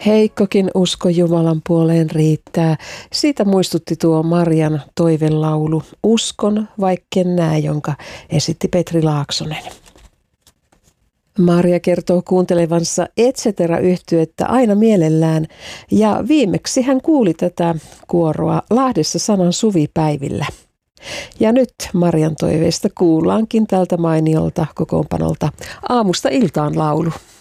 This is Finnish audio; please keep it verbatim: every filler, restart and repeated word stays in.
Heikkokin usko Jumalan puoleen riittää. Siitä muistutti tuo Marian toivelaulu Uskon, vaikken näe, jonka esitti Petri Laaksonen. Maria kertoo kuuntelevansa et cetera-yhtyettä aina mielellään ja viimeksi hän kuuli tätä kuoroa Lahdessa Sanan suvipäivillä. Ja nyt Marian toiveesta kuullaankin tältä mainiolta kokoonpanolta Aamusta iltaan laulu.